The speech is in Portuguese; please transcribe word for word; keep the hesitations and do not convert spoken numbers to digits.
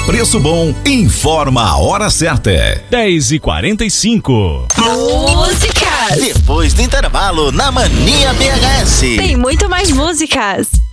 preço bom, informa a hora certa. dez e quarenta e cinco. Músicas! Depois do intervalo, na Mania B H S. Tem muito mais músicas.